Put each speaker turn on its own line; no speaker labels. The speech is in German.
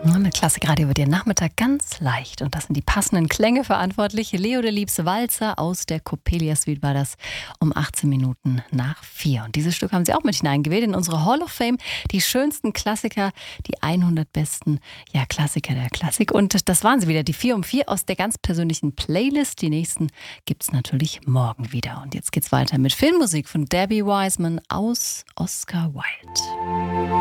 Ja, mit Klassikradio wird Ihr Nachmittag ganz leicht. Und das sind die passenden Klänge verantwortlich. Leo de Liebs Walzer aus der Coppelia Suite war das um 18 Minuten nach 4. Und dieses Stück haben Sie auch mit hineingewählt in unsere Hall of Fame. Die schönsten Klassiker, die 100 besten Klassiker der Klassik. Und das waren sie wieder, die 4 um 4 aus der ganz persönlichen Playlist. Die nächsten gibt es natürlich morgen wieder. Und jetzt geht's weiter mit Filmmusik von Debbie Wiseman aus Oscar Wilde.